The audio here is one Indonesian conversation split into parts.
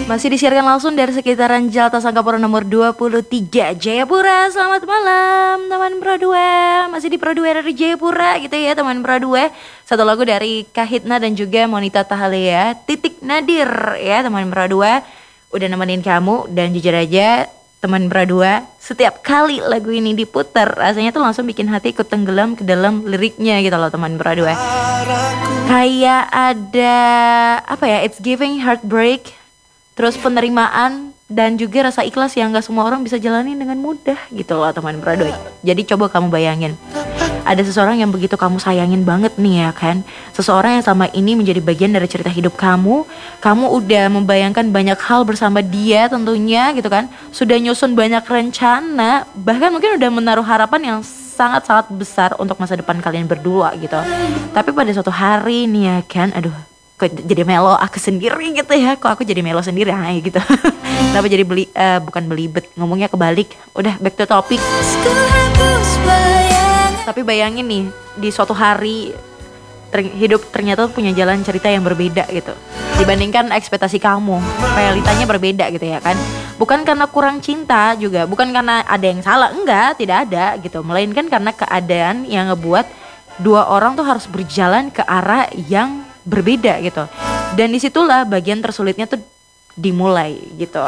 Masih disiarkan langsung dari sekitaran Jalta Sangkapura nomor 23 Jayapura. Selamat malam teman Pro 2. Masih di Pro 2 dari Jayapura gitu ya teman Pro 2. Satu lagu dari Kahitna dan juga Monita Tahalea, Titik Nadir ya teman Pro 2. Udah nemenin kamu dan jujur aja teman Pro 2, setiap kali lagu ini diputar rasanya tuh langsung bikin hati ikut tenggelam ke dalam liriknya gitu loh teman Pro 2. Kayak ada apa ya, it's giving heartbreak, terus penerimaan dan juga rasa ikhlas yang gak semua orang bisa jalani dengan mudah gitu loh teman Pro 2. Jadi coba kamu bayangin, ada seseorang yang begitu kamu sayangin banget nih ya kan. Seseorang yang sama ini menjadi bagian dari cerita hidup kamu. Kamu udah membayangkan banyak hal bersama dia tentunya gitu kan. Sudah nyusun banyak rencana, bahkan mungkin udah menaruh harapan yang sangat-sangat besar untuk masa depan kalian berdua gitu. Tapi pada suatu hari nih ya kan, aduh kok jadi melo aku sendiri gitu ya. Kok aku jadi melo sendiri gitu. Kenapa jadi bukan belibet, ngomongnya kebalik. Udah back to topic. Tapi bayangin nih, di suatu hari hidup ternyata punya jalan cerita yang berbeda gitu. Dibandingkan ekspektasi kamu, realitanya berbeda gitu ya kan. Bukan karena kurang cinta juga, bukan karena ada yang salah, enggak, tidak ada gitu. Melainkan karena keadaan yang ngebuat dua orang tuh harus berjalan ke arah yang berbeda gitu. Dan disitulah bagian tersulitnya tuh dimulai gitu.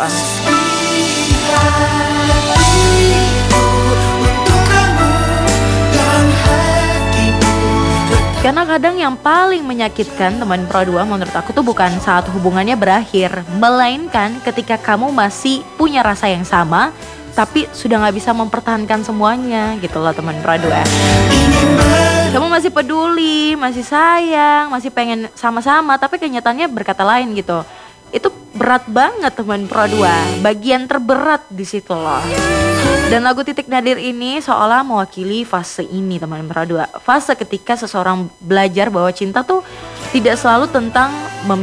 Karena kadang yang paling menyakitkan teman Pro 2 menurut aku tuh bukan saat hubungannya berakhir, melainkan ketika kamu masih punya rasa yang sama tapi sudah gak bisa mempertahankan semuanya gitu loh teman Pro 2. Kamu masih peduli, masih sayang, masih pengen sama-sama, tapi kenyataannya berkata lain gitu. Itu berat banget teman Pro 2, bagian terberat di situ loh. Dan lagu Titik Nadir ini seolah mewakili fase ini teman Pro 2. Fase ketika seseorang belajar bahwa cinta tuh tidak selalu tentang